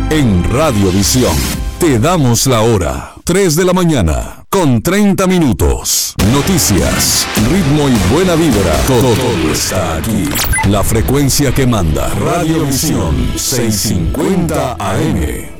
En Radiovisión te damos la hora. 3 de la mañana, con 30 minutos. Noticias, ritmo y buena vibra. Todo está aquí. La frecuencia que manda. Radiovisión 650 AM.